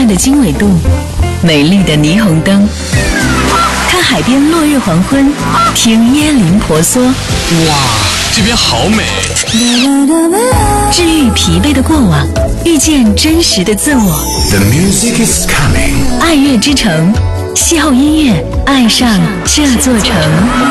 的经纬度，美丽的霓虹灯，看海边落日黄昏，听椰林婆娑。 哇，这边好美！ 治愈疲惫的过往，遇见真实的自我。 The music is coming。 爱乐之城，邂逅音乐，爱上这座城。